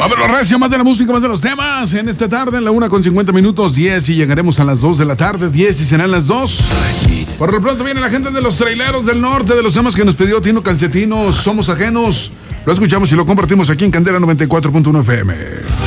Vámonos, recio, más de la música, más de los temas. En esta tarde, en la 1:50, 10 y llegaremos a las 2 de la tarde, 10 y serán las 2. Por lo pronto viene la gente de los traileros del norte, de los temas que nos pidió Tino Calcetino, Somos Ajenos. Lo escuchamos y lo compartimos aquí en Candela 94.1 FM.